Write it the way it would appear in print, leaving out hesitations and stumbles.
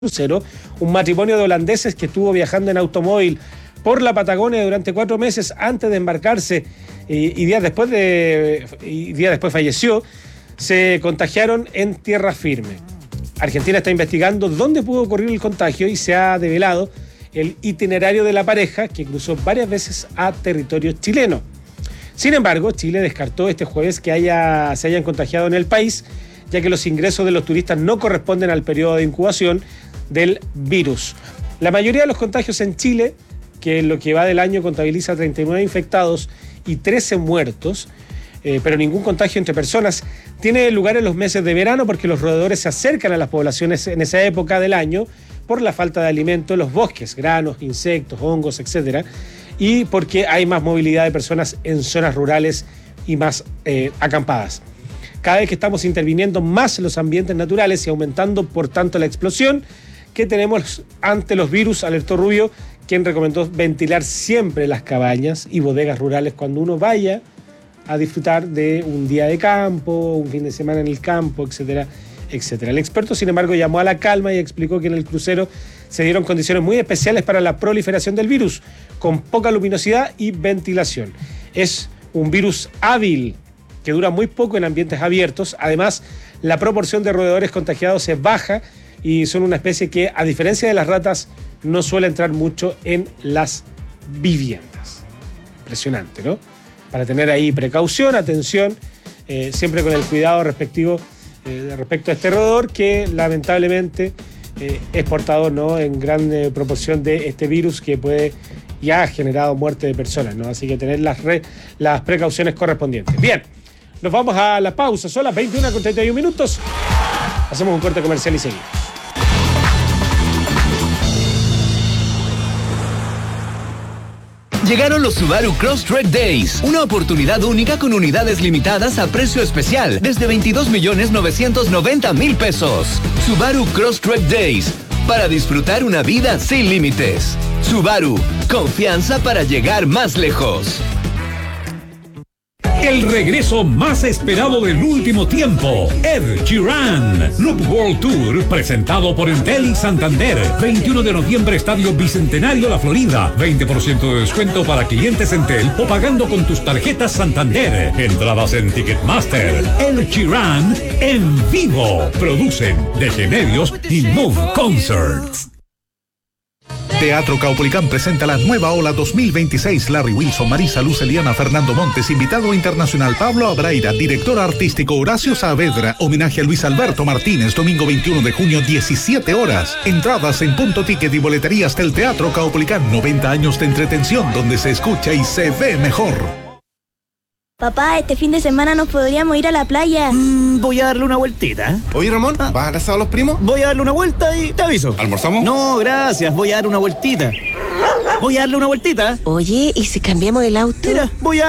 crucero, un matrimonio de holandeses que estuvo viajando en automóvil por la Patagonia durante 4 meses antes de embarcarse y días después falleció, se contagiaron en tierra firme. Argentina está investigando dónde pudo ocurrir el contagio y se ha develado el itinerario de la pareja que cruzó varias veces a territorio chileno. Sin embargo, Chile descartó este jueves que se hayan contagiado en el país, ya que los ingresos de los turistas no corresponden al periodo de incubación del virus. La mayoría de los contagios en Chile, que en lo que va del año contabiliza 39 infectados y 13 muertos, pero ningún contagio entre personas, tiene lugar en los meses de verano porque los roedores se acercan a las poblaciones en esa época del año por la falta de alimento en los bosques, granos, insectos, hongos, etc. Y porque hay más movilidad de personas en zonas rurales y más acampadas. Cada vez que estamos interviniendo más los ambientes naturales y aumentando, por tanto, la explosión que tenemos ante los virus, alertó Rubio, quien recomendó ventilar siempre las cabañas y bodegas rurales cuando uno vaya a disfrutar de un día de campo, un fin de semana en el campo, etcétera, etcétera. El experto, sin embargo, llamó a la calma y explicó que en el crucero se dieron condiciones muy especiales para la proliferación del virus, con poca luminosidad y ventilación. Es un virus hábil que dura muy poco en ambientes abiertos. Además, la proporción de roedores contagiados es baja y son una especie que, a diferencia de las ratas, no suele entrar mucho en las viviendas. Impresionante, ¿no? Para tener ahí precaución, atención, siempre con el cuidado respectivo respecto a este roedor que lamentablemente es portador, ¿no?, en gran proporción de este virus que ya ha generado muerte de personas, ¿no? Así que tener las precauciones correspondientes. Bien, nos vamos a la pausa, son las 21:31. Hacemos un corte comercial y seguimos. Llegaron los Subaru Crosstrek Days, una oportunidad única con unidades limitadas a precio especial, desde 22.990.000 pesos. Subaru Crosstrek Days, para disfrutar una vida sin límites. Subaru, confianza para llegar más lejos. El regreso más esperado del último tiempo, Ed Sheeran, Loop World Tour, presentado por Entel y Santander. 21 de noviembre, Estadio Bicentenario, La Florida. 20% de descuento para clientes Entel o pagando con tus tarjetas Santander. Entradas en Ticketmaster. Ed Sheeran en vivo. Producen DG Medios y Move Concerts. Teatro Caupolicán presenta la nueva ola 2026. Larry Wilson, Marisa Luz, Eliana, Fernando Montes, invitado internacional Pablo Abraira, director artístico Horacio Saavedra, homenaje a Luis Alberto Martínez, domingo 21 de junio, 17 horas. Entradas en Punto Ticket y boleterías del Teatro Caupolicán. 90 años de entretención donde se escucha y se ve mejor. Papá, este fin de semana nos podríamos ir a la playa. Voy a darle una vueltita. Oye, Ramón, ¿vas a abrazar a los primos? Voy a darle una vuelta y te aviso. ¿Almorzamos? No, gracias, voy a dar una vueltita. Voy a darle una vueltita. Oye, ¿y si cambiamos el auto? Mira, voy a